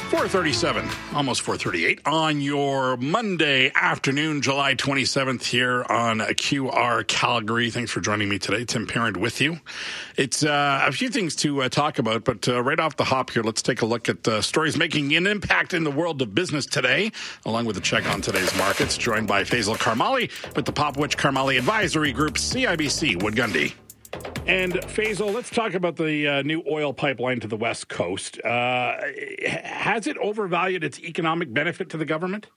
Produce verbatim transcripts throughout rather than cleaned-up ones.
four thirty-seven, almost four thirty-eight, on your Monday afternoon, July twenty-seventh, here on Q R Calgary. Thanks for joining me today. Tim Parent with you. It's uh, a few things to uh, talk about, but uh, right off the hop here, let's take a look at uh, stories making an impact in the world of business today, along with a check on today's markets, joined by Faisal Karmali with the Popowich Karmali Advisory Group, C I B C Wood Gundy. And Faisal, let's talk about the uh, new oil pipeline to the West Coast. Uh, has it overvalued its economic benefit to the government?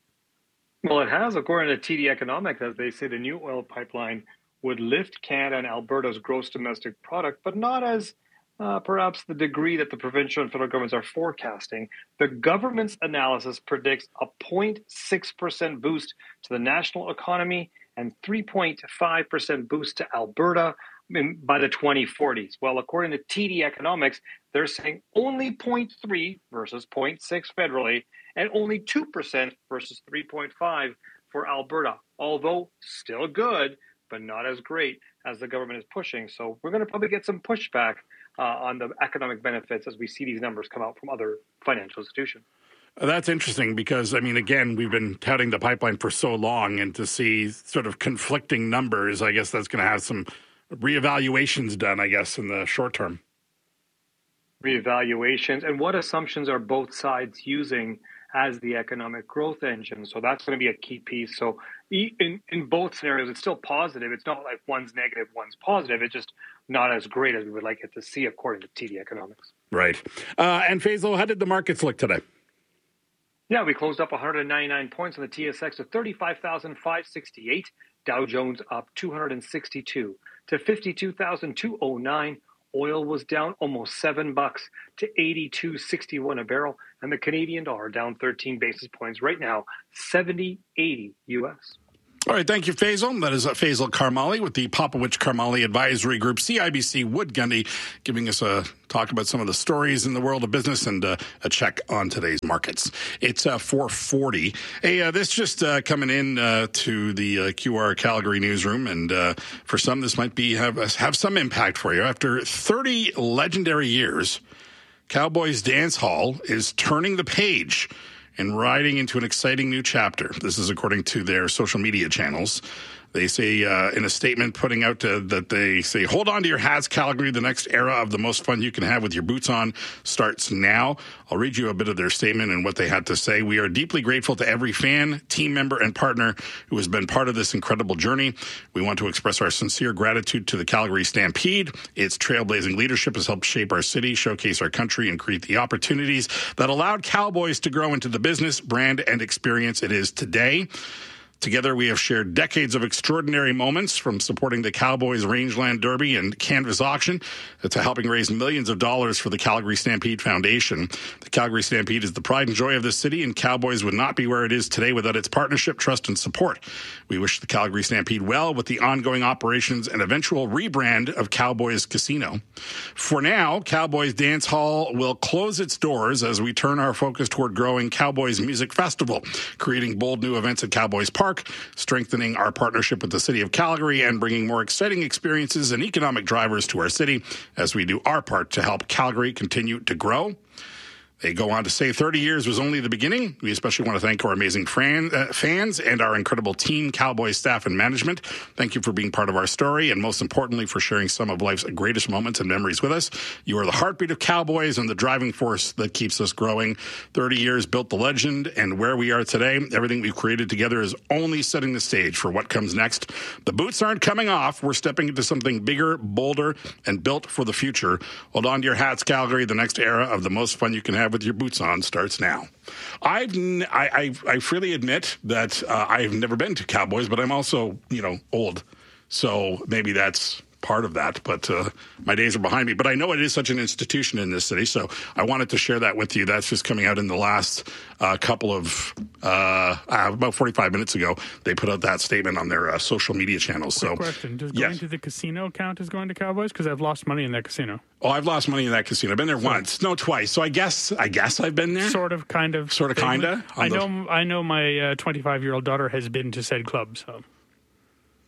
Well, it has, according to T D Economics, as they say, the new oil pipeline would lift Canada and Alberta's gross domestic product, but not as uh, perhaps the degree that the provincial and federal governments are forecasting. The government's analysis predicts a zero point six percent boost to the national economy and three point five percent boost to Alberta by the twenty forties. Well, according to T D Economics, they're saying only zero point three versus zero point six federally and only two percent versus three point five for Alberta, although still good, but not as great as the government is pushing. So we're going to probably get some pushback uh, on the economic benefits as we see these numbers come out from other financial institutions. That's interesting because, I mean, again, we've been touting the pipeline for so long, and to see sort of conflicting numbers, I guess that's going to have some reevaluations done, I guess, in the short term. Reevaluations, and what assumptions are both sides using as the economic growth engine? So that's going to be a key piece. So in, in both scenarios, it's still positive. It's not like one's negative, one's positive. It's just not as great as we would like it to see, according to T D Economics. Right. Uh, and Faisal, how did the markets look today? Yeah, we closed up one hundred ninety-nine points on the T S X to thirty-five thousand five hundred sixty-eight. Dow Jones up two hundred sixty-two to fifty-two thousand two hundred nine. Oil was down almost seven bucks to eighty-two sixty-one a barrel, and the Canadian dollar down thirteen basis points right now, seventy eighty U S. All right, thank you, Faisal. That is uh, Faisal Karmali with the Popowich Karmali Advisory Group, C I B C Wood Gundy, giving us a talk about some of the stories in the world of business and uh, a check on today's markets. It's uh, four forty. Hey, uh, this just uh, coming in uh, to the uh, Q R Calgary newsroom, and uh, for some, this might be have have some impact for you. After thirty legendary years, Cowboys Dance Hall is turning the page and riding into an exciting new chapter. This is according to their social media channels. They say uh, in a statement putting out uh, that they say, hold on to your hats, Calgary. The next era of the most fun you can have with your boots on starts now. I'll read you a bit of their statement and what they had to say. We are deeply grateful to every fan, team member, and partner who has been part of this incredible journey. We want to express our sincere gratitude to the Calgary Stampede. Its trailblazing leadership has helped shape our city, showcase our country, and create the opportunities that allowed Cowboys to grow into the business, brand, and experience it is today. Together, we have shared decades of extraordinary moments, from supporting the Cowboys Rangeland Derby and Canvas Auction to helping raise millions of dollars for the Calgary Stampede Foundation. The Calgary Stampede is the pride and joy of the city, and Cowboys would not be where it is today without its partnership, trust, and support. We wish the Calgary Stampede well with the ongoing operations and eventual rebrand of Cowboys Casino. For now, Cowboys Dance Hall will close its doors as we turn our focus toward growing Cowboys Music Festival, creating bold new events at Cowboys Park, strengthening our partnership with the city of Calgary, and bringing more exciting experiences and economic drivers to our city as we do our part to help Calgary continue to grow. They go on to say thirty years was only the beginning. We especially want to thank our amazing fan, uh, fans and our incredible team, Cowboys staff and management. Thank you for being part of our story, and most importantly, for sharing some of life's greatest moments and memories with us. You are the heartbeat of Cowboys and the driving force that keeps us growing. thirty years built the legend, and where we are today, everything we've created together is only setting the stage for what comes next. The boots aren't coming off. We're stepping into something bigger, bolder, and built for the future. Hold on to your hats, Calgary. The next era of the most fun you can have with your boots on starts now. I've, I, I, I freely admit that uh, I've never been to Cowboys, but I'm also, you know, old. So maybe that's part of that, but uh, my days are behind me. But I know it is such an institution in this city, so I wanted to share that with you. That's just coming out in the last uh, couple of, uh, uh, about forty-five minutes ago, they put out that statement on their uh, social media channels. Quick so, question, does yes. going to the casino count as going to Cowboys? Because I've lost money in that casino. Oh, I've lost money in that casino. I've been there so, once, no, twice. So I guess, I guess I've been there. Sort of, kind of, sort of, kind of. I know, I know. My twenty-five-year-old daughter has been to said club. So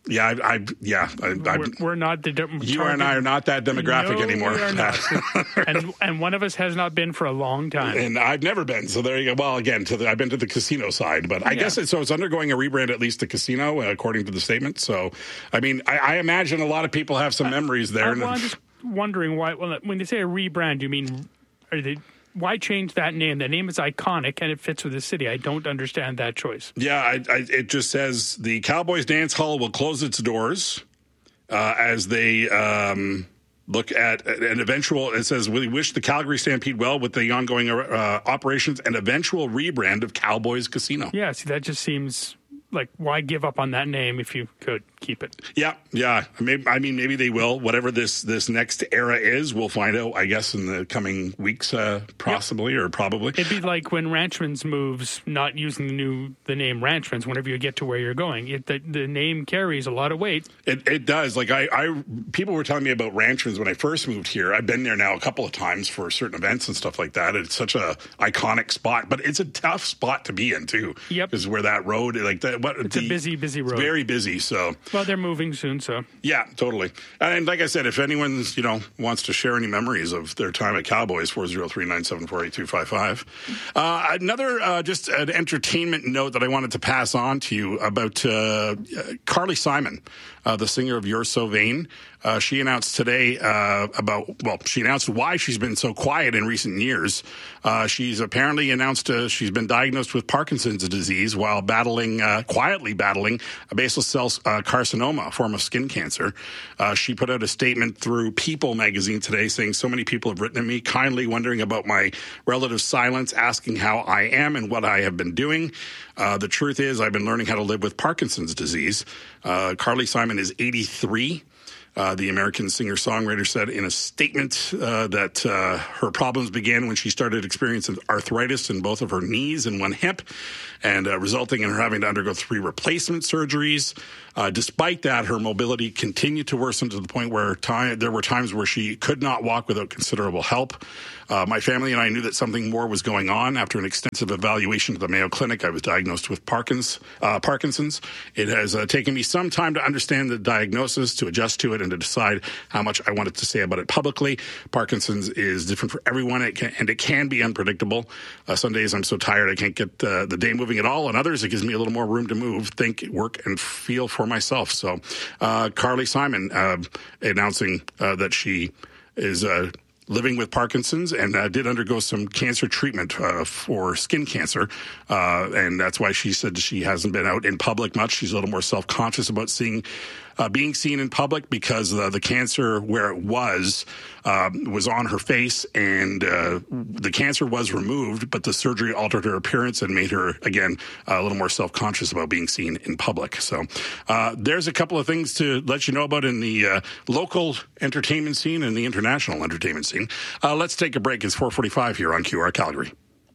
Yeah, I, I yeah, I, I, we're, we're not the. De- you target. and I are not that demographic no, anymore. We are not. and and one of us has not been for a long time. And I've never been. So there you go. Well, again, to the, I've been to the casino side, but I yeah. guess it, so. It's undergoing a rebrand, at least the casino, uh, according to the statement. So, I mean, I, I imagine a lot of people have some uh, memories there. I, well, I'm just wondering why. Well, when they say a rebrand, you mean are they? Why change that name? The name is iconic and it fits with the city. I don't understand that choice. Yeah, I, I, it just says the Cowboys Dance Hall will close its doors uh, as they um, look at an eventual, it says, we wish the Calgary Stampede well with the ongoing uh, operations and eventual rebrand of Cowboys Casino. Yeah, see, that just seems like, why give up on that name if you could keep it? Yeah, yeah. Maybe, I mean, maybe they will. Whatever this this next era is, we'll find out, I guess, in the coming weeks, uh, possibly yep. or probably. It'd be like when Ranchman's moves, not using the new the name Ranchman's whenever you get to where you're going. It, the, the name carries a lot of weight. It, it does. Like, I, I, people were telling me about Ranchman's when I first moved here. I've been there now a couple of times for certain events and stuff like that. It's such a iconic spot, but it's a tough spot to be in, too. Yep. Is where that road, like, that. What, it's the, a busy, busy road. Very busy, so. Well, they're moving soon, so. Yeah, totally. And like I said, if anyone's, you know, wants to share any memories of their time at Cowboys, four oh three, nine seven four, eight two five five. Uh, another, uh, just an entertainment note that I wanted to pass on to you about uh, Carly Simon, uh, the singer of You're So Vain. Uh, she announced today uh, about, well, she announced why she's been so quiet in recent years. Uh, she's apparently announced uh, she's been diagnosed with Parkinson's disease while battling, uh, quietly battling a basal cell uh, carcinoma, a form of skin cancer. Uh, she put out a statement through People magazine today saying, so many people have written to me, kindly wondering about my relative silence, asking how I am and what I have been doing. Uh, the truth is I've been learning how to live with Parkinson's disease. Uh, Carly Simon is eighty-three. Uh, the American singer-songwriter said in a statement uh, that uh, her problems began when she started experiencing arthritis in both of her knees and one hip, and uh, resulting in her having to undergo three replacement surgeries. Uh, despite that, her mobility continued to worsen to the point where time, there were times where she could not walk without considerable help. Uh, my family and I knew that something more was going on. After an extensive evaluation at the Mayo Clinic, I was diagnosed with Parkinson's. Uh, Parkinson's. It has uh, taken me some time to understand the diagnosis, to adjust to it, and to decide how much I wanted to say about it publicly. Parkinson's is different for everyone, it can, and it can be unpredictable. Uh, some days I'm so tired I can't get uh, the day moving at all, and others it gives me a little more room to move, think, work, and feel for myself. So uh, Carly Simon uh, announcing uh, that she is uh, living with Parkinson's and uh, did undergo some cancer treatment uh, for skin cancer. Uh, and that's why she said she hasn't been out in public much. She's a little more self-conscious about seeing Uh, being seen in public because uh, the cancer where it was uh, was on her face, and uh, the cancer was removed, but the surgery altered her appearance and made her, again, uh, a little more self-conscious about being seen in public. So uh, there's a couple of things to let you know about in the uh, local entertainment scene and the international entertainment scene. Uh, let's take a break. It's four forty-five here on Q R Calgary.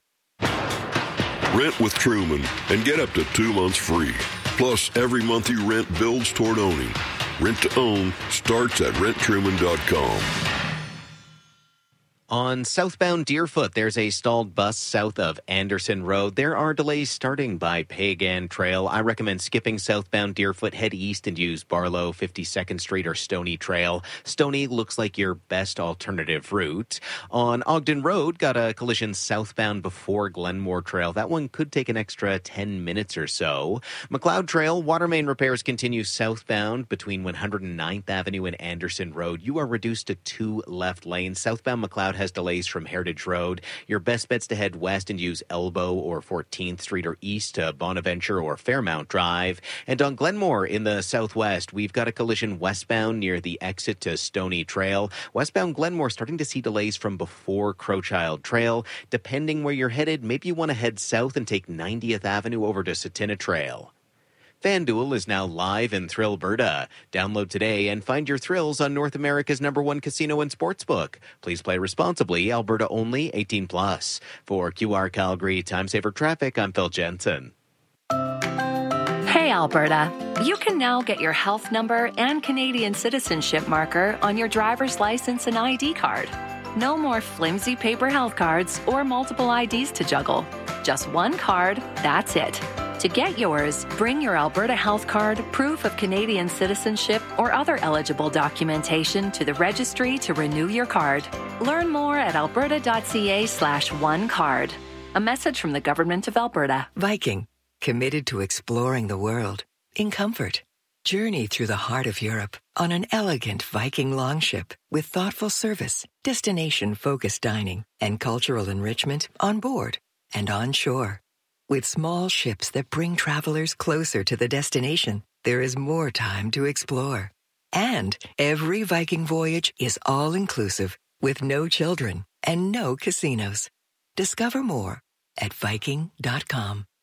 Rent with Truman and get up to two months free. Plus, every month you rent builds toward owning. Rent to own starts at rent truman dot com. On southbound Deerfoot, there's a stalled bus south of Anderson Road. There are delays starting by Pagan Trail. I recommend skipping southbound Deerfoot, head east and use Barlow, fifty-second Street, or Stony Trail. Stony looks like your best alternative route. On Ogden Road, got a collision southbound before Glenmore Trail. That one could take an extra ten minutes or so. McLeod Trail, water main repairs continue southbound between one hundred ninth Avenue and Anderson Road. You are reduced to two left lanes. Southbound McLeod has delays from Heritage Road. Your best bet's to head west and use Elbow or fourteenth Street, or east to Bonaventure or Fairmount Drive. And on Glenmore in the southwest, we've got a collision westbound near the exit to Stony Trail. Westbound Glenmore starting to see delays from before Crowchild Trail. Depending where you're headed, maybe you want to head south and take ninetieth Avenue over to Satina Trail. FanDuel is now live in Thrillberta. Download today and find your thrills on North America's number one casino and sportsbook. Please play responsibly. Alberta only, eighteen plus. For Q R Calgary Time Saver Traffic, I'm Phil Jensen. Hey, Alberta. You can now get your health number and Canadian citizenship marker on your driver's license and I D card. No more flimsy paper health cards or multiple I Ds to juggle. Just one card, that's it. To get yours, bring your Alberta Health Card, proof of Canadian citizenship, or other eligible documentation to the registry to renew your card. Learn more at alberta.ca slash one card. A message from the Government of Alberta. Viking, committed to exploring the world in comfort. Journey through the heart of Europe on an elegant Viking longship with thoughtful service, destination-focused dining, and cultural enrichment on board and on shore. With small ships that bring travelers closer to the destination, there is more time to explore. And every Viking voyage is all-inclusive with no children and no casinos. Discover more at Viking dot com.